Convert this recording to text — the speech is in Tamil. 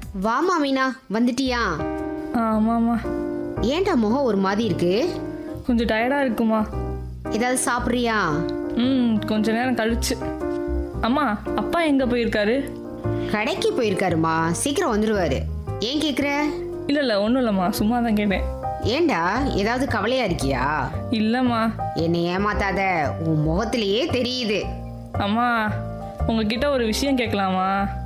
வாமா மீனா, வந்துட்டியா? ஆமாம்மா. ஏன்டா முகம் ஒரு மாதிரி இருக்கு? கொஞ்சம் டயர்டாக இருக்குமா. ஏதாவது சாப்பிட்றியா? கொஞ்ச நேரம் கழிச்சு. அம்மா, அப்பா எங்கே போயிருக்காரு? கடைக்கு போயிருக்காருமா, சீக்கிரம் வந்துடுவாரு. ஏன் கேட்குற? இல்லை ஒன்றும் இல்லைம்மா, சும்மா தான் கேட்டேன். ஏண்டா, ஏதாவது கவலையா இருக்கியா? இல்லைம்மா. என்னை ஏமாத்தாத, உன் முகத்திலேயே தெரியுது. அம்மா, உங்ககிட்ட ஒரு விஷயம் கேட்கலாமா?